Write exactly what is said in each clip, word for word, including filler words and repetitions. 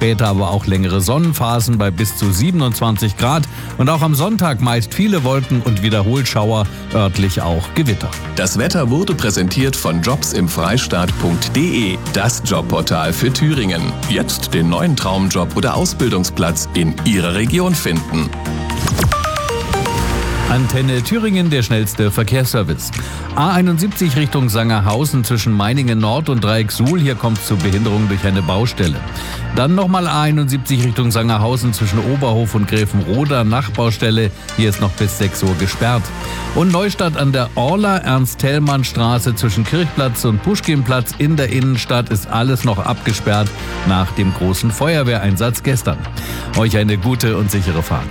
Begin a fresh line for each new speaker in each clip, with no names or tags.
später aber auch längere Sonnenphasen bei bis zu siebenundzwanzig Grad. Und auch am Sonntag meist viele Wolken und Wiederholschauer, örtlich auch Gewitter.
Das Wetter wurde präsentiert von jobs im freistaat punkt de, das Jobportal für Thüringen. Jetzt den neuen Traumjob oder Ausbildungsplatz in Ihrer Region finden.
Antenne Thüringen, der schnellste Verkehrsservice. A einundsiebzig Richtung Sangerhausen zwischen Meiningen Nord und Dreieck-Suhl. Hier kommt es zu Behinderung durch eine Baustelle. Dann nochmal A einundsiebzig Richtung Sangerhausen zwischen Oberhof und Gräfenroda, Nachbaustelle. Hier ist noch bis sechs Uhr gesperrt. Und Neustadt an der Orla, Ernst-Thälmann-Straße zwischen Kirchplatz und Puschkinplatz in der Innenstadt ist alles noch abgesperrt nach dem großen Feuerwehreinsatz gestern. Euch eine gute und sichere Fahrt.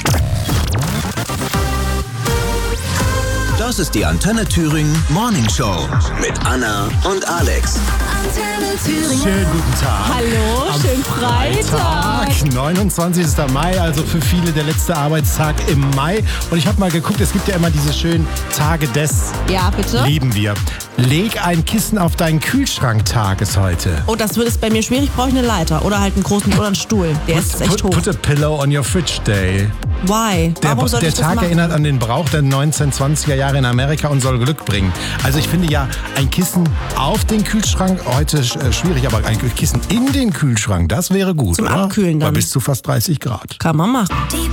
Das ist die Antenne Thüringen Morning Show mit Anna und Alex.
Antenne Thüringen.
Schönen guten Tag.
Hallo,
Am
schönen Freitag.
Freitag, neunundzwanzigsten Mai, also für viele der letzte Arbeitstag im Mai. Und ich habe mal geguckt, es gibt ja immer diese schönen Tage des.
Ja, bitte.
Lieben wir. Leg ein Kissen auf deinen Kühlschrank-Tag ist heute.
Oh, das wird es bei mir schwierig. Brauche ich eine Leiter oder halt einen großen oder einen Stuhl. Der
put,
ist echt
put,
hoch.
Put a pillow on your fridge day.
Why?
Der,
Warum soll
der
ich das
Tag
machen?
erinnert an den Brauch der neunzehnhundertzwanziger Jahre in Amerika und soll Glück bringen. Also ich finde ja, ein Kissen auf den Kühlschrank, heute äh, schwierig, aber ein Kissen in den Kühlschrank, das wäre gut,
Zum
oder?
Abkühlen dann.
Bei bis zu fast dreißig Grad.
Kann man machen.